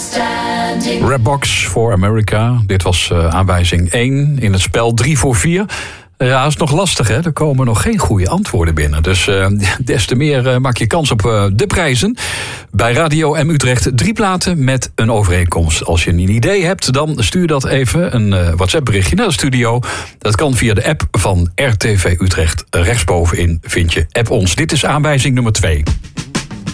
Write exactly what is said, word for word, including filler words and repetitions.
Rapbox for America. Dit was uh, aanwijzing één in het spel drie voor vier. Ja, dat is nog lastig, hè? Er komen nog geen goede antwoorden binnen. Dus uh, des te meer uh, maak je kans op uh, de prijzen. Bij Radio M Utrecht drie platen met een overeenkomst. Als je een idee hebt, dan stuur dat even een uh, WhatsApp-berichtje naar de studio. Dat kan via de app van R T V Utrecht. Rechtsbovenin vind je App ons. Dit is aanwijzing nummer twee.